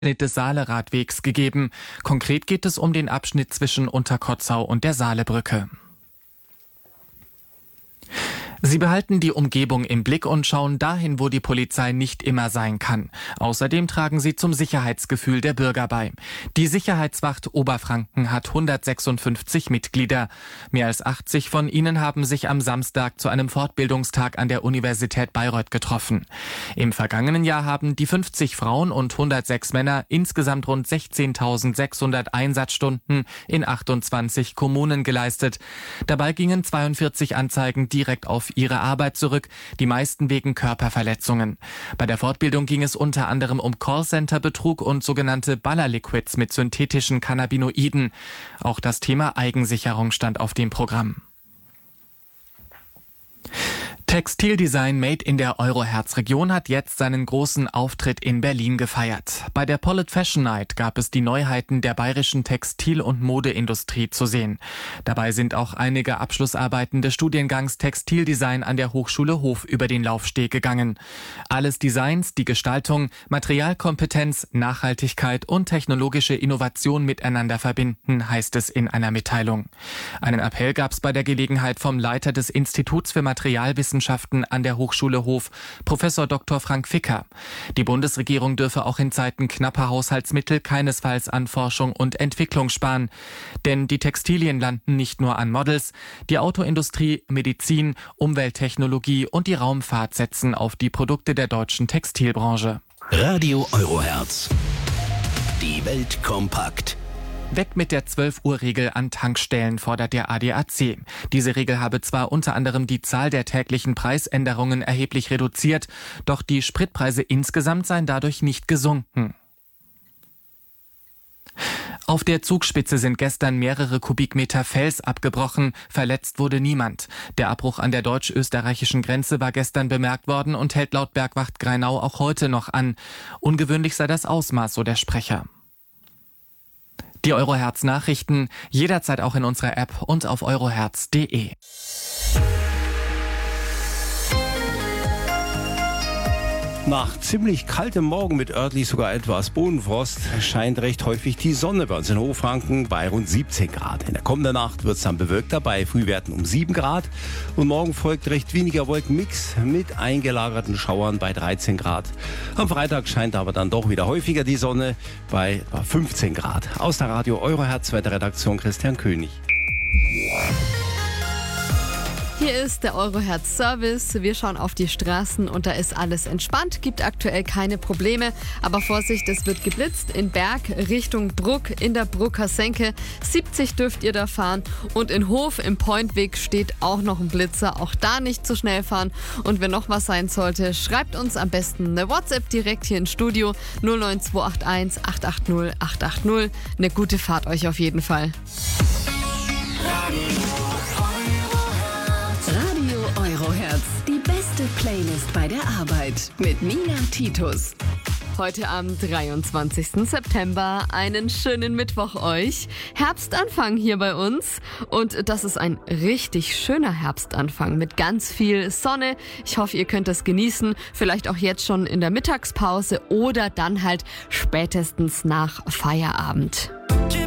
des Saale-Radwegs gegeben. Konkret geht es um den Abschnitt zwischen Unterkotzau und der Saalebrücke. Sie behalten die Umgebung im Blick und schauen dahin, wo die Polizei nicht immer sein kann. Außerdem tragen sie zum Sicherheitsgefühl der Bürger bei. Die Sicherheitswacht Oberfranken hat 156 Mitglieder. Mehr als 80 von ihnen haben sich am Samstag zu einem Fortbildungstag an der Universität Bayreuth getroffen. Im vergangenen Jahr haben die 50 Frauen und 106 Männer insgesamt rund 16.600 Einsatzstunden in 28 Kommunen geleistet. Dabei gingen 42 Anzeigen direkt auf ihre Arbeit zurück, die meisten wegen Körperverletzungen. Bei der Fortbildung ging es unter anderem um Callcenter-Betrug und sogenannte Ballerliquids mit synthetischen Cannabinoiden. Auch das Thema Eigensicherung stand auf dem Programm. Textildesign Made in der Euroherz-Region hat jetzt seinen großen Auftritt in Berlin gefeiert. Bei der Polit Fashion Night gab es die Neuheiten der bayerischen Textil- und Modeindustrie zu sehen. Dabei sind auch einige Abschlussarbeiten des Studiengangs Textildesign an der Hochschule Hof über den Laufsteg gegangen. Alles Designs, die Gestaltung, Materialkompetenz, Nachhaltigkeit und technologische Innovation miteinander verbinden, heißt es in einer Mitteilung. Einen Appell gab es bei der Gelegenheit vom Leiter des Instituts für Materialwissenschaften an der Hochschule Hof, Professor Dr. Frank Ficker. Die Bundesregierung dürfe auch in Zeiten knapper Haushaltsmittel keinesfalls an Forschung und Entwicklung sparen. Denn die Textilien landen nicht nur an Models, die Autoindustrie, Medizin, Umwelttechnologie und die Raumfahrt setzen auf die Produkte der deutschen Textilbranche. Radio Euroherz. Die Welt kompakt. Weg mit der 12-Uhr-Regel an Tankstellen, fordert der ADAC. Diese Regel habe zwar unter anderem die Zahl der täglichen Preisänderungen erheblich reduziert, doch die Spritpreise insgesamt seien dadurch nicht gesunken. Auf der Zugspitze sind gestern mehrere Kubikmeter Fels abgebrochen, verletzt wurde niemand. Der Abbruch an der deutsch-österreichischen Grenze war gestern bemerkt worden und hält laut Bergwacht Grainau auch heute noch an. Ungewöhnlich sei das Ausmaß, so der Sprecher. Die Euroherz-Nachrichten jederzeit auch in unserer App und auf euroherz.de. Nach ziemlich kaltem Morgen mit örtlich sogar etwas Bodenfrost scheint recht häufig die Sonne bei uns in Hochfranken bei rund 17 Grad. In der kommenden Nacht wird es dann bewölkter bei Frühwerten um 7 Grad. Und morgen folgt recht weniger Wolkenmix mit eingelagerten Schauern bei 13 Grad. Am Freitag scheint aber dann doch wieder häufiger die Sonne bei 15 Grad. Aus der Radio Euroherz Wetterredaktion Christian König. Hier ist der Euroherz-Service. Wir schauen auf die Straßen und da ist alles entspannt, gibt aktuell keine Probleme. Aber Vorsicht, es wird geblitzt in Berg Richtung Bruck, in der Brucker Senke. 70 dürft ihr da fahren und in Hof im Pointweg steht auch noch ein Blitzer. Auch da nicht zu schnell fahren. Und wenn noch was sein sollte, schreibt uns am besten eine WhatsApp direkt hier ins Studio 09281 880 880. Eine gute Fahrt euch auf jeden Fall. Euroherz, die beste Playlist bei der Arbeit mit Nina Titus. Heute am 23. September, einen schönen Mittwoch euch. Herbstanfang hier bei uns und das ist ein richtig schöner Herbstanfang mit ganz viel Sonne. Ich hoffe, ihr könnt das genießen, vielleicht auch jetzt schon in der Mittagspause oder dann halt spätestens nach Feierabend.